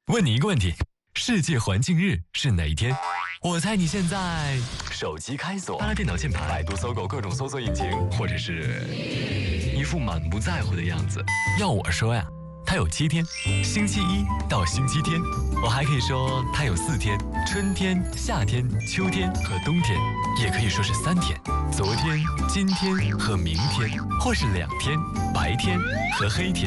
问你一个问题：世界环境日是哪一天？我猜你现在手机开锁，拉电脑键盘，百度、搜狗各种搜索引擎，或者是一副满不在乎的样子。要我说呀，它有7天，星期一到星期天。我还可以说它有4天，春天、夏天、秋天和冬天，也可以说是3天，昨天、今天和明天，或是2天，白天和黑天。